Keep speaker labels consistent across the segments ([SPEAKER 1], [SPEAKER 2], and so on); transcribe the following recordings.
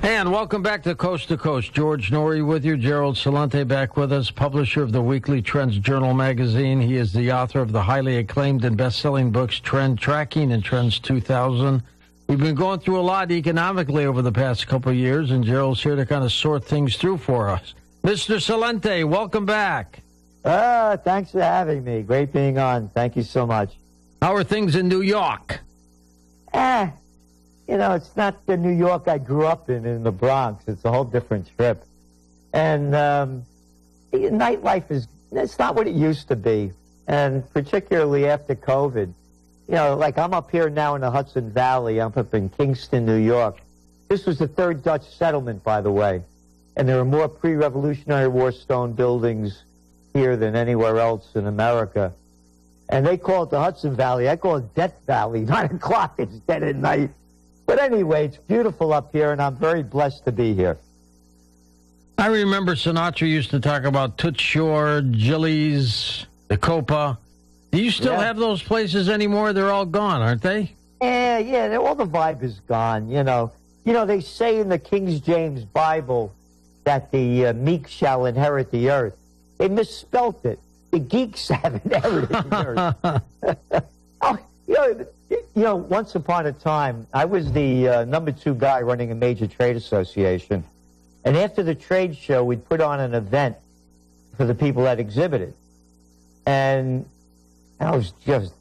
[SPEAKER 1] And welcome back to Coast. George Noory with you. Gerald Celente back with us, publisher of the weekly Trends Journal magazine. He is the author of the highly acclaimed and best-selling books Trend Tracking and Trends 2000. We've been going through a lot economically over the past couple of years, and Gerald's here to kind of sort things through for us. Mr. Celente, welcome back.
[SPEAKER 2] Thanks for having me. Great being on. Thank you so much.
[SPEAKER 1] How are things in New York?
[SPEAKER 2] It's not the New York I grew up in the Bronx. It's a whole different trip. And nightlife it's not what it used to be. And particularly after COVID. Like I'm up here now in the Hudson Valley. I'm up in Kingston, New York. This was the third Dutch settlement, by the way. And there are more pre-Revolutionary War stone buildings here than anywhere else in America. And they call it the Hudson Valley. I call it Death Valley. 9 o'clock, it's dead at night. But anyway, it's beautiful up here, and I'm very blessed to be here.
[SPEAKER 1] I remember Sinatra used to talk about Toots Shor, Gillies, the Copa. Do you still have those places anymore? They're all gone, aren't they?
[SPEAKER 2] Yeah. All the vibe is gone, They say in the King James Bible that the meek shall inherit the earth. They misspelt it. The geeks have inherited the earth. Once upon a time, I was the number 2 guy running a major trade association. And after the trade show, we'd put on an event for the people that exhibited. And I was just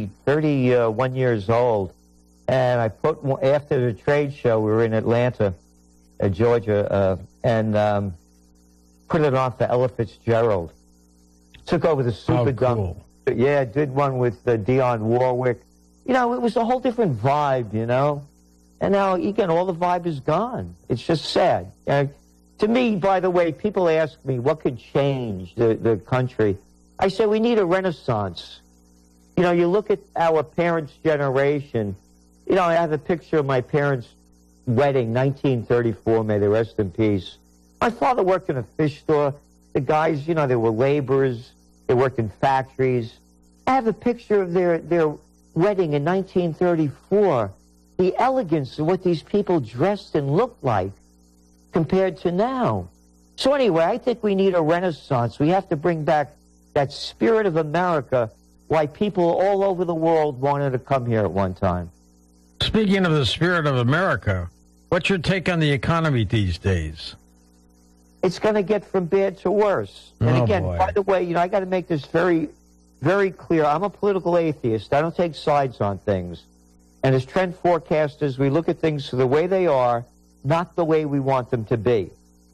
[SPEAKER 2] 31 years old. And after the trade show, we were in Atlanta, Georgia, and put it on for Ella Fitzgerald. Took over the Superdome.
[SPEAKER 1] Cool.
[SPEAKER 2] Yeah, did one with Dionne Warwick. It was a whole different vibe, And now, again, all the vibe is gone. It's just sad. To me, by the way, people ask me, what could change the country? I say we need a renaissance. You look at our parents' generation. I have a picture of my parents' wedding, 1934, may they rest in peace. My father worked in a fish store. The guys, they were laborers. They worked in factories. I have a picture of their wedding in 1934. The elegance of what these people dressed and looked like compared to now. So anyway, I think we need a renaissance. We have to bring back that spirit of America, why people all over the world wanted to come here at one time.
[SPEAKER 1] Speaking of the spirit of America, what's your take on the economy these days?
[SPEAKER 2] It's going to get from bad to worse. And again,
[SPEAKER 1] boy.
[SPEAKER 2] By the way, I got to make this very, very clear. I'm a political atheist. I don't take sides on things. And as trend forecasters, we look at things the way they are, not the way we want them to be.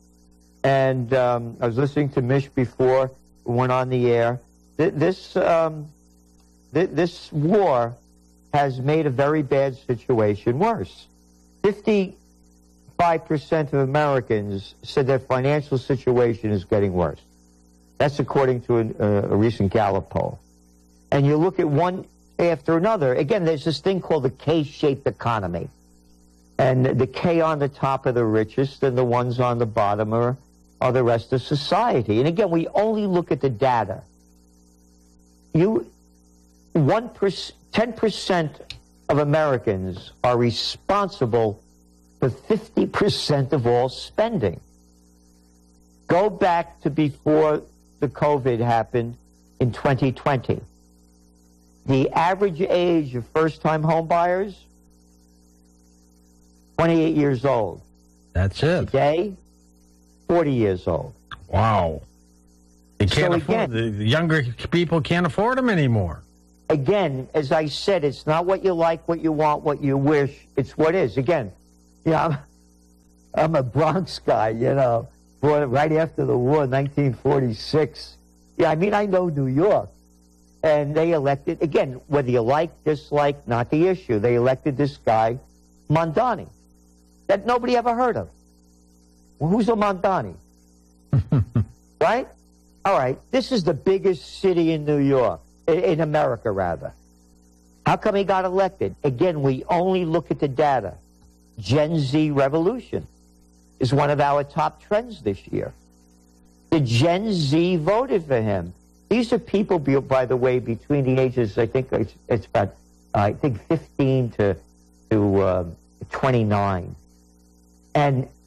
[SPEAKER 2] And I was listening to Mish before we went on the air. This war has made a very bad situation worse. 55% of Americans said their financial situation is getting worse. That's according to a recent Gallup poll. And you look at one after another. Again, there's this thing called the K-shaped economy. And the K on the top are the richest, and the ones on the bottom are the rest of society. And again, we only look at the data. 10% of Americans are responsible for 50% of all spending. Go back to before the COVID happened in 2020. The average age of first-time home buyers, 28 years old.
[SPEAKER 1] That's it.
[SPEAKER 2] Today, 40 years old.
[SPEAKER 1] Wow. They can't afford, the younger people can't afford them anymore.
[SPEAKER 2] Again, as I said, it's not what you like, what you want, what you wish. It's what is. Again, I'm a Bronx guy, born right after the war, 1946. I know New York. And they elected, again, whether you like, dislike, not the issue. They elected this guy, Mondani, that nobody ever heard of. Well, who's a Mondani? Right? All right. This is the biggest city in New York, in America, rather. How come he got elected? Again, we only look at the data. Gen Z revolution is one of our top trends this year. The Gen Z voted for him. These are people, by the way, between the ages, I think it's about, 15 to 29. And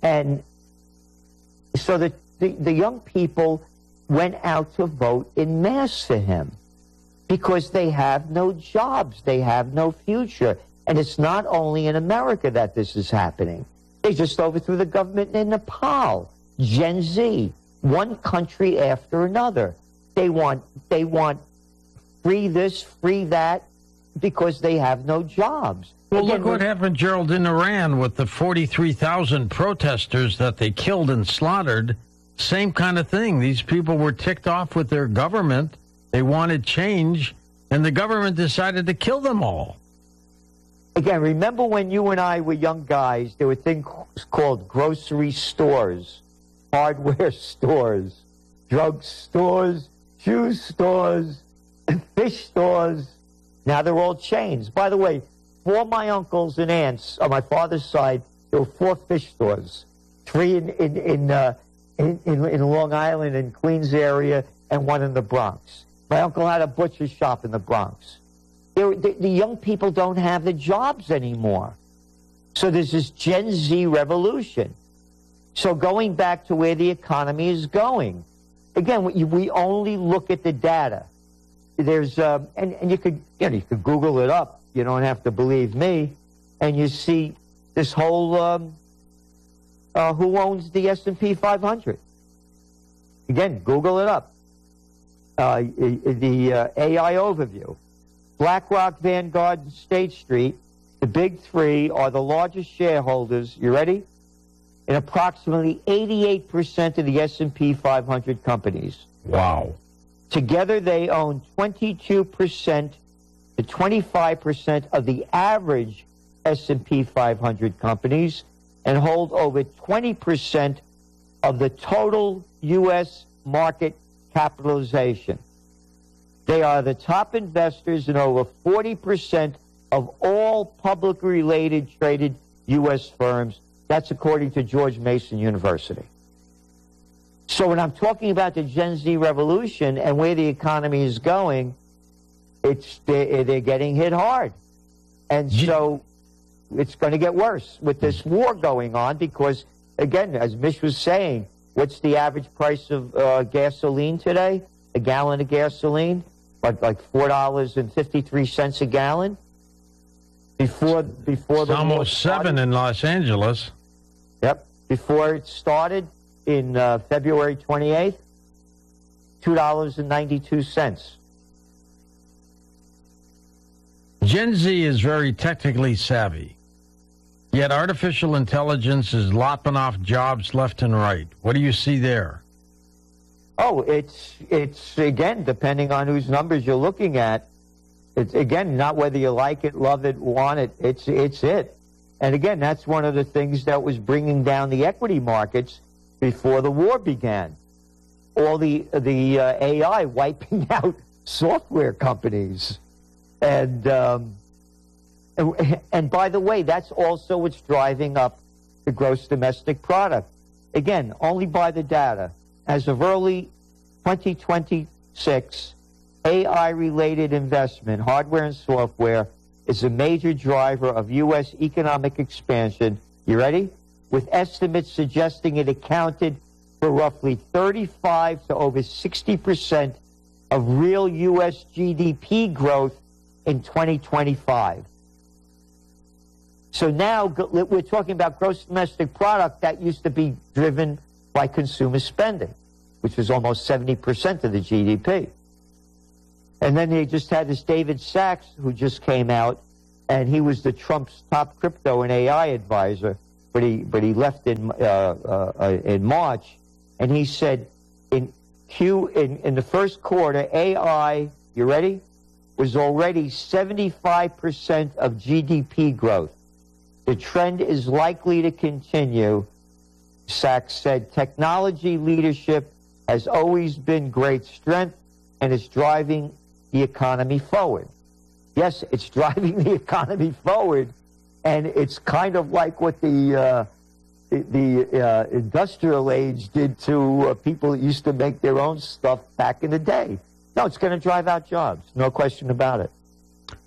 [SPEAKER 2] And so the young people went out to vote in mass for him because they have no jobs. They have no future. And it's not only in America that this is happening. They just overthrew the government in Nepal. Gen Z, one country after another. They want free this, free that, because they have no jobs.
[SPEAKER 1] Well, look what happened, Gerald, in Iran with the 43,000 protesters that they killed and slaughtered. Same kind of thing. These people were ticked off with their government. They wanted change, and the government decided to kill them all.
[SPEAKER 2] Again, remember when you and I were young guys, there were things called grocery stores, hardware stores, drug stores, shoe stores, fish stores. Now they're all chains. By the way, for my uncles and aunts on my father's side, there were 4 fish stores, 3 in Long Island and Queens area, and 1 in the Bronx. My uncle had a butcher shop in the Bronx. The young people don't have the jobs anymore. So there's this Gen Z revolution. So going back to where the economy is going, again, we only look at the data. There's and you could Google it up. You don't have to believe me, and you see this whole who owns the S&P 500. Again, Google it up. The AI overview. BlackRock, Vanguard, and State Street, the big 3, are the largest shareholders, you ready? In approximately 88% of the S&P 500 companies.
[SPEAKER 1] Wow.
[SPEAKER 2] Together, they own 22% to 25% of the average S&P 500 companies and hold over 20% of the total U.S. market capitalization. They are the top investors in over 40% of all publicly related traded U.S. firms. That's according to George Mason University. So when I'm talking about the Gen Z revolution and where the economy is going, they're getting hit hard. And so it's going to get worse with this war going on because, again, as Mish was saying, what's the average price of gasoline today? A gallon of gasoline? Like $4.53 a gallon? Before the
[SPEAKER 1] almost $7 in Los Angeles.
[SPEAKER 2] Yep. Before it started in February 28th, $2.92.
[SPEAKER 1] Gen Z is very technically savvy, yet artificial intelligence is lopping off jobs left and right. What do you see there?
[SPEAKER 2] Oh, it's again, depending on whose numbers you're looking at. It's, again, not whether you like it, love it, want it. It's it. And again, that's one of the things that was bringing down the equity markets before the war began. All the AI wiping out software companies. And by the way, that's also what's driving up the gross domestic product. Again, only by the data. As of early 2026, AI-related investment, hardware and software, is a major driver of U.S. economic expansion. You ready? With estimates suggesting it accounted for roughly 35 to over 60% of real U.S. GDP growth in 2025. So now we're talking about gross domestic product that used to be driven by consumer spending, which was almost 70% of the GDP. And then they just had this David Sachs who just came out, and he was the Trump's top crypto and AI advisor, but he left in March, and he said in the first quarter, AI, you ready, was already 75% of GDP growth. The trend is likely to continue. Sachs said technology leadership has always been great strength and is driving the economy forward. Yes, it's driving the economy forward, and it's kind of like what the industrial age did to people that used to make their own stuff back in the day. No, it's going to drive out jobs. No question about it.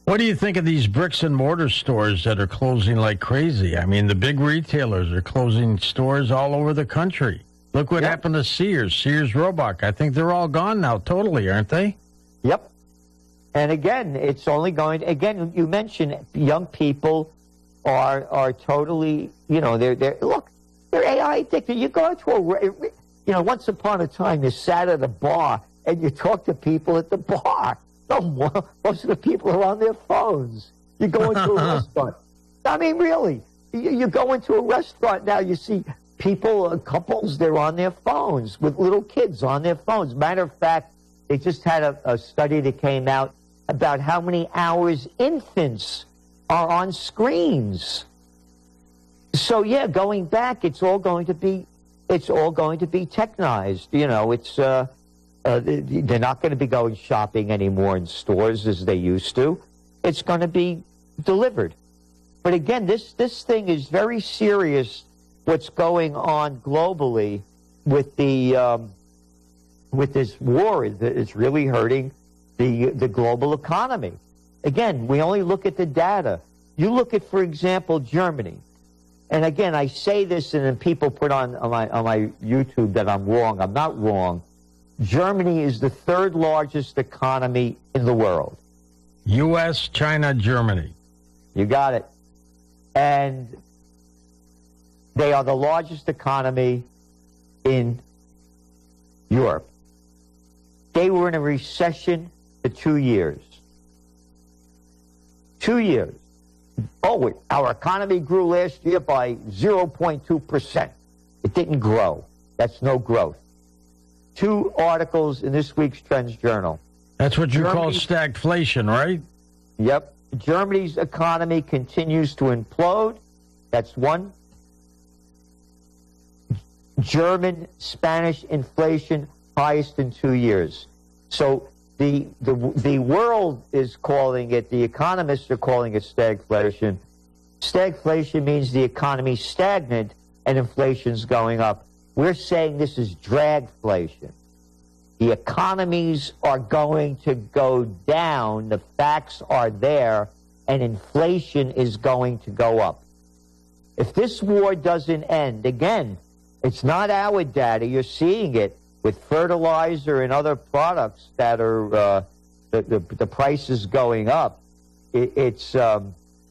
[SPEAKER 1] What do you think of these bricks and mortar stores that are closing like crazy? I mean, the big retailers are closing stores all over the country. Look what happened to Sears Roebuck. I think they're all gone now totally, aren't they?
[SPEAKER 2] Yep. And again, it's only going, again, you mentioned young people are totally, they're AI addicted. You go to once upon a time you sat at a bar and you talk to people at the bar. No, most of the people are on their phones. You go into a restaurant. I mean, really, you go into a restaurant now, you see people, couples, they're on their phones with little kids on their phones. Matter of fact, they just had a study that came out about how many hours infants are on screens. So yeah, going back, it's all going to be technized. They're not going to be going shopping anymore in stores as they used to. It's going to be delivered. But again, this thing is very serious. What's going on globally with with this war is really hurting the global economy. Again, we only look at the data. You look at, for example, Germany. And again, I say this, and then people put on my YouTube that I'm wrong. I'm not wrong. Germany is the third largest economy in the world.
[SPEAKER 1] U.S., China, Germany.
[SPEAKER 2] You got it. And they are the largest economy in Europe. They were in a recession for 2 years. 2 years. Oh, our economy grew last year by 0.2%. It didn't grow. That's no growth. 2 articles in this week's Trends Journal.
[SPEAKER 1] That's what you call stagflation, right?
[SPEAKER 2] Yep. Germany's economy continues to implode. That's one. German, Spanish inflation highest in 2 years. So the world is calling it, the economists are calling it stagflation. Stagflation means the economy's stagnant and inflation's going up. We're saying this is dragflation. The economies are going to go down, the facts are there, and inflation is going to go up. If this war doesn't end, again, it's not our data, you're seeing it with fertilizer and other products that are, the prices going up. The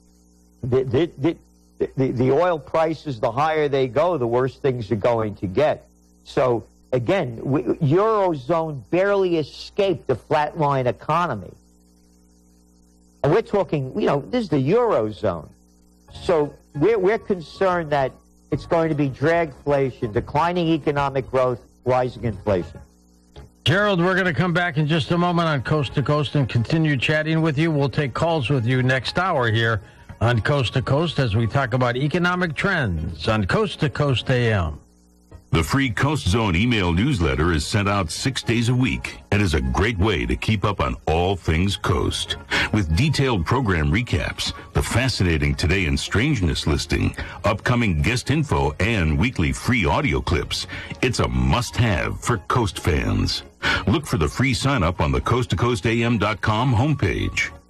[SPEAKER 2] oil prices, the higher they go, the worse things are going to get. So, again, Eurozone barely escaped the flatline economy. And we're talking, this is the Eurozone. So we're concerned that it's going to be dragflation, declining economic growth, rising inflation.
[SPEAKER 1] Gerald, we're going to come back in just a moment on Coast to Coast and continue chatting with you. We'll take calls with you next hour here on Coast to Coast as we talk about economic trends on Coast to Coast AM.
[SPEAKER 3] The free Coast Zone email newsletter is sent out 6 days a week and is a great way to keep up on all things Coast. With detailed program recaps, the fascinating Today in Strangeness listing, upcoming guest info, and weekly free audio clips, it's a must-have for Coast fans. Look for the free sign-up on the coasttocoastam.com homepage.